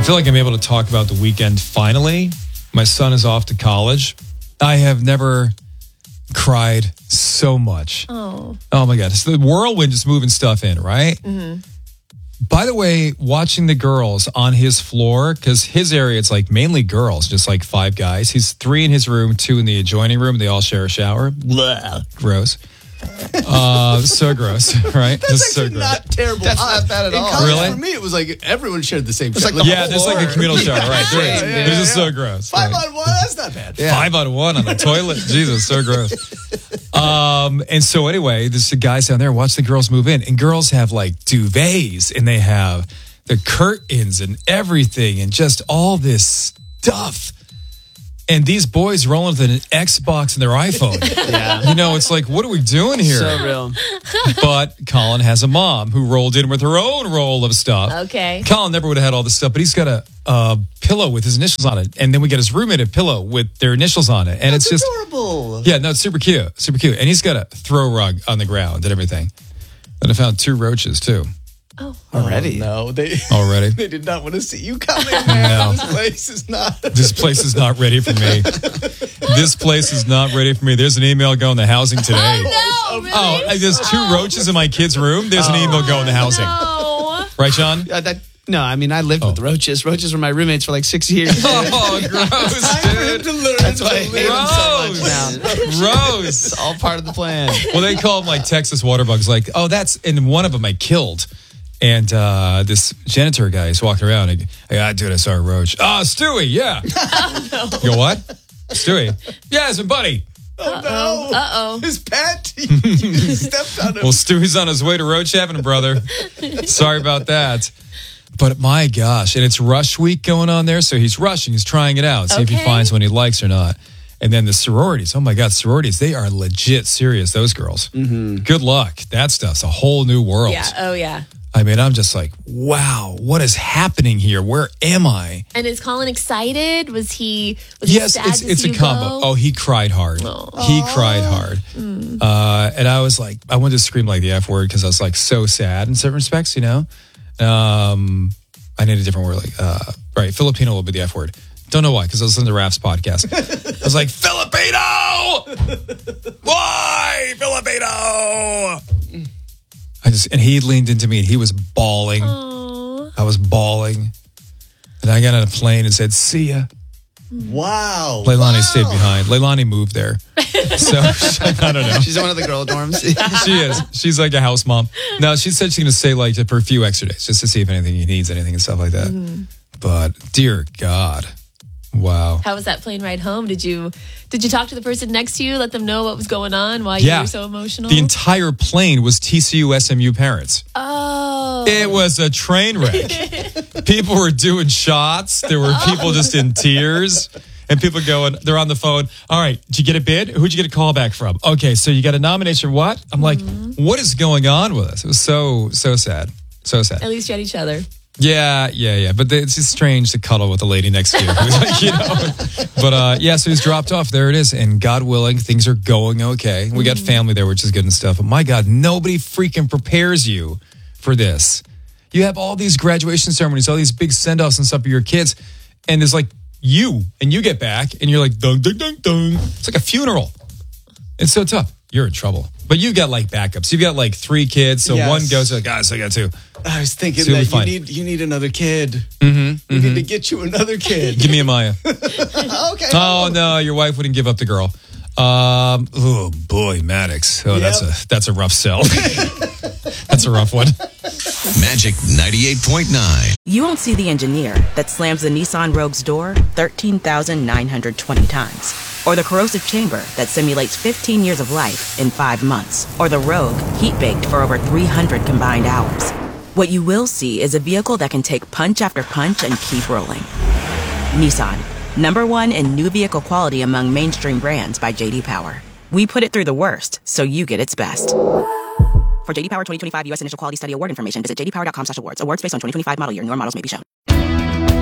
feel like I'm able to talk about the weekend finally. My son is off to college. I have never cried so much. Oh my God. It's the whirlwind just moving stuff in, right? Mm-hmm. By the way, watching the girls on his floor, because his area, it's like mainly girls, just like 5 guys. He's 3 in his room, 2 in the adjoining room. They all share a shower. Blah. Gross. So gross, right? That's so actually not terrible. That's not bad at all. College, Really? For me, it was like everyone shared the same. It's like there's like a communal shower, right? It's just so gross. 5 right? on 1, that's not bad. Yeah. 5 on 1 on the toilet. Jesus, so gross. And so anyway, there's the guys down there watch the girls move in, and girls have like duvets, and they have the curtains and everything, and just all this stuff. And these boys rolling with an Xbox and their iPhone. Yeah. You know, it's like, what are we doing here? So real. But Colin has a mom who rolled in with her own roll of stuff. Okay. Colin never would have had all this stuff, but he's got a pillow with his initials on it. And then we got his roommate a pillow with their initials on it. And That's it's just adorable. Yeah, no, it's super cute. Super cute. And he's got a throw rug on the ground and everything. And I found 2 roaches too. Oh. Already? No, Already? They did not want to see you coming, man. No. This place is not. This place is not ready for me. This place is not ready for me. There's an email going to housing today. Oh, no, really? There's 2 roaches in my kid's room. There's an email going to housing. No. Right, Sean? No, I mean, I lived with roaches. Roaches were my roommates for like 6 years. Oh, gross, dude. That's why I hate them so much now. Gross. It's all part of the plan. Well, they call them like Texas water bugs. Like, and one of them I killed. And this janitor guy is walking around. Dude, I saw a roach. Stewie, yeah. You go, what? Stewie. Yeah, it's a buddy. Oh, no. Uh-oh. His pet. You stepped on him. Well, Stewie's on his way to roach heaven, brother. Sorry about that. But my gosh, and it's rush week going on there. So he's rushing. He's trying it out. See if he finds one he likes or not. And then the sororities. Oh, my God, sororities. They are legit serious, those girls. Mm-hmm. Good luck. That stuff's a whole new world. Yeah. Oh, yeah. I mean, I'm just like, wow, what is happening here? Where am I? And is Colin excited? Was he yes, sad it's a combo. Oh, he cried hard. He cried hard. And I was like, I wanted to scream like the F word because I was like so sad in certain respects, you know? I need a different word. Right, Filipino will be the F word. Don't know why, because I was listening to Raf's podcast. I was like, Filipino! Why, Filipino? And he leaned into me and he was bawling. Aww. I was bawling. And I got on a plane and said, see ya. Wow. Leilani stayed behind. Leilani moved there. So, I don't know. She's in one of the girl dorms. She is. She's like a house mom. No, she said she's going to stay like for a few extra days just to see if anything he needs anything and stuff like that. Mm-hmm. But dear God. Wow. How was that plane ride home? Did you talk to the person next to you, let them know what was going on, why you were so emotional? The entire plane was TCU SMU parents. Oh. It was a train wreck. People were doing shots. There were people just in tears. And people going, they're on the phone. All right, did you get a bid? Who'd you get a call back from? Okay, so you got a nomination. What? I'm like, what is going on with us? It was so sad. So sad. At least you had each other. Yeah. But it's just strange to cuddle with the lady next to you. Like, you know. But so he's dropped off. There it is. And God willing, things are going okay. We got family there, which is good and stuff. But my God, nobody freaking prepares you for this. You have all these graduation ceremonies, all these big send-offs and stuff for your kids. And there's like you get back and you're like, dun, dun, dun, dun. It's like a funeral. It's so tough. You're in trouble. But you've got like backups. You've got like 3 kids. So one goes, guys, I got 2. I was thinking So that you need another kid. We need to get you another kid. Give me a Maya. Okay. Oh, no, your wife wouldn't give up the girl. Oh, boy, Maddox. Oh, Yep. that's a rough sell. That's a rough one. Magic 98.9. You won't see the engineer that slams the Nissan Rogue's door 13,920 times. Or the corrosive chamber that simulates 15 years of life in 5 months. Or the Rogue heat-baked for over 300 combined hours. What you will see is a vehicle that can take punch after punch and keep rolling. Nissan, #1 in new vehicle quality among mainstream brands by J.D. Power. We put it through the worst, so you get its best. For J.D. Power 2025 U.S. Initial Quality Study Award information, visit jdpower.com/awards. Awards based on 2025 model year. Newer models may be shown.